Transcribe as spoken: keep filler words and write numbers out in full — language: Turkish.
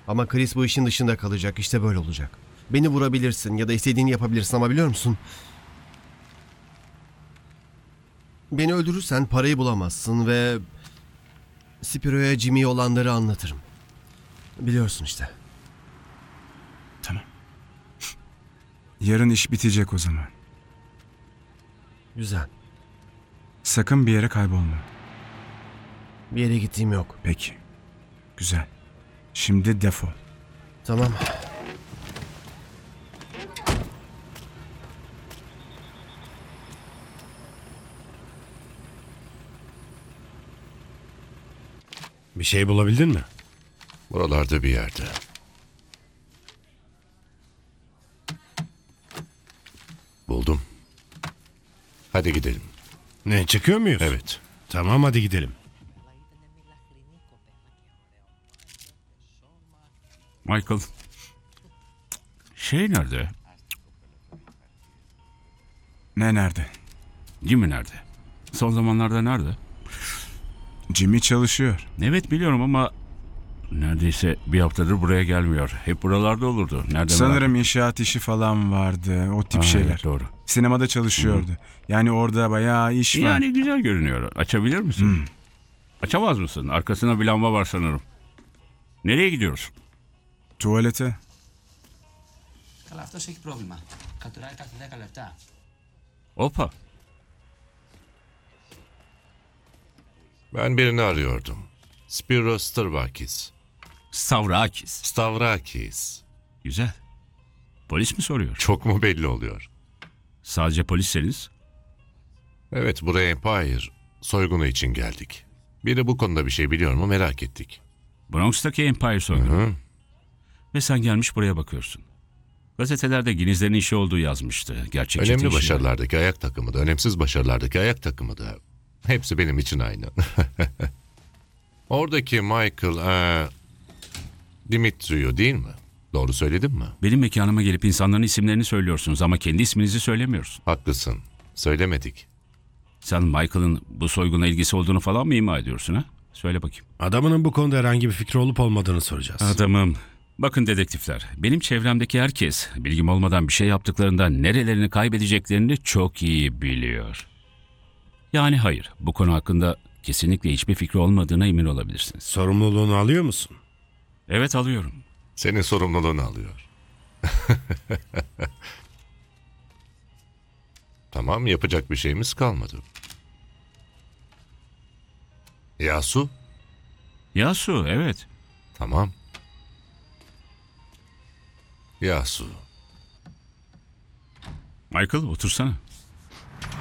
Ama Chris bu işin dışında kalacak. İşte böyle olacak. Beni vurabilirsin ya da istediğini yapabilirsin ama biliyor musun? Beni öldürürsen parayı bulamazsın ve Spiro'ya Jimmy'ye olanları anlatırım. Biliyorsun işte. Tamam. Yarın iş bitecek o zaman. Güzel. Sakın bir yere kaybolma. Bir yere gittiğim yok. Peki. Güzel. Şimdi defol. Tamam. Bir şey bulabildin mi? Buralarda bir yerde. Buldum. Hadi gidelim. Ne, çıkıyor muyuz? Evet. Tamam, hadi gidelim. Michael. Şey nerede? Ne nerede? Jimmy nerede? Son zamanlarda nerede? Jimmy çalışıyor. Evet biliyorum ama neredeyse bir haftadır buraya gelmiyor. Hep buralarda olurdu. Nerede Sanırım inşaat işi falan vardı. O tip Aa, şeyler. evet, doğru. Sinemada çalışıyordu. Yani orada bayağı iş var. Yani güzel görünüyor. Açabilir misin? Açamaz mısın? Arkasına bir lamba var sanırım. Nereye gidiyorsun? Tuvalete. Καλά, αυτός έχει πρόβλημα. Κατουράει κάθε δέκα λεπτά. Opa. Ben birini arıyordum. Spiro Stavrakis. Stavrakis. Stavrakis. Güzel. Polis mi soruyor? Çok mu belli oluyor? Sadece polisseniz. Evet, buraya Empire soygunu için geldik. Biri bu konuda bir şey biliyor mu merak ettik. Bronx'taki Empire soygunu. Hı? Ve sen gelmiş buraya bakıyorsun. Gazetelerde Ginizlerin işi olduğu yazmıştı. Gerçekçi Önemli işi. başarılardaki ayak takımı da, önemsiz başarılardaki ayak takımı da. Hepsi benim için aynı. Oradaki Michael, ee, Dimitriou değil mi? Doğru söyledim mi? Benim mekanıma gelip insanların isimlerini söylüyorsunuz ama kendi isminizi söylemiyorsun. Haklısın. Söylemedik. Sen Michael'ın bu soyguna ilgisi olduğunu falan mı ima ediyorsun ha? Söyle bakayım. Adamının bu konuda herhangi bir fikri olup olmadığını soracağız. Adamım. Bakın dedektifler, benim çevremdeki herkes bilgim olmadan bir şey yaptıklarında nerelerini kaybedeceklerini çok iyi biliyor. Yani hayır, bu konu hakkında kesinlikle hiçbir fikri olmadığına emin olabilirsiniz. Sorumluluğunu alıyor musun? Evet alıyorum. Senin sorumluluğunu alıyor. Tamam, yapacak bir şeyimiz kalmadı. Yasu? Yasu, evet. Tamam. Yasu. Michael otursana.